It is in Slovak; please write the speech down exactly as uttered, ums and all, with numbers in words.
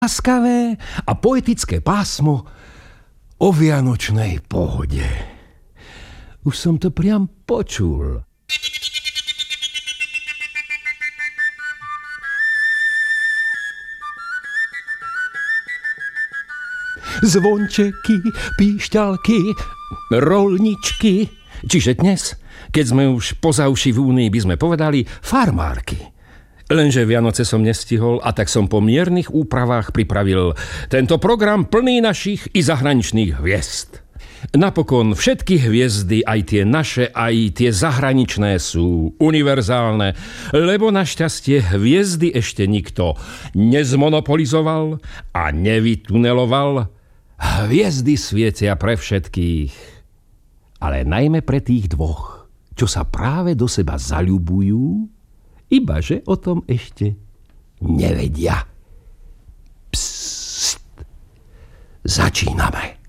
láskavé a poetické pásmo o vianočnej pohode. Už som to priam počul. Zvončeky, píšťalky, rolničky. Čiže dnes, keď sme už poza uši v únii, by sme povedali farmárky. Lenže Vianoce som nestihol a tak som po miernych úpravách pripravil tento program plný našich i zahraničných hviezd. Napokon všetky hviezdy, aj tie naše, aj tie zahraničné, sú univerzálne, lebo našťastie hviezdy ešte nikto nezmonopolizoval a nevytuneloval. Hviezdy svietia pre všetkých, ale najmä pre tých dvoch, čo sa práve do seba zaľubujú, ibaže o tom ešte nevedia. Psst, začíname.